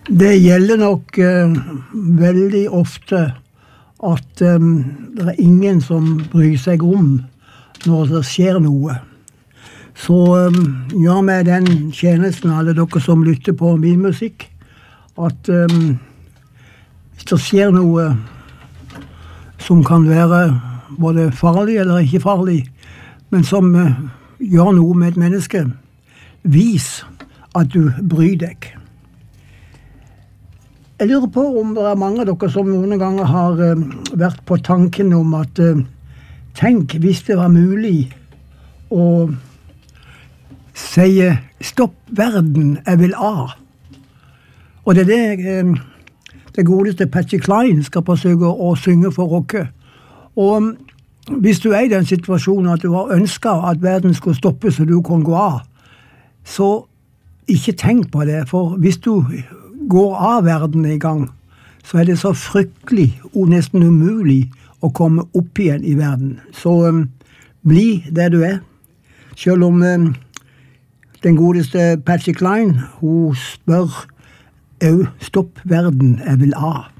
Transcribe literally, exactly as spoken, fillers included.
Det gjelder nok uh, veldig ofte at um, det er ingen som bryr seg om når det skjer noe. Så um, gjør meg den tjenesten, alle dere som lytter på min musikk, at um, hvis det skjer noe som kan være både farlig eller ikke farlig, men som uh, gjør noe med et menneske, vis at du bryr deg. Jeg lurer på om det er mange av dere som noen ganger har uh, vært på tanken om at uh, tenk hvis det var mulig å si stopp verden, jeg vil av. Og det er det uh, det godeste Patsy Cline skal forsøke å, å synge for dere. Og um, hvis du er i den situasjonen at du har ønsket at verden skulle stoppe så du kan gå av, så ikke tenk på det, for hvis du går av verden i gang, så er det så fryktelig og nesten umulig å komme opp igjen i verden. Så um, bli der du er. Selv om um, den godeste Patsy Cline, hun spør, «Au, stopp verden, jeg vil av».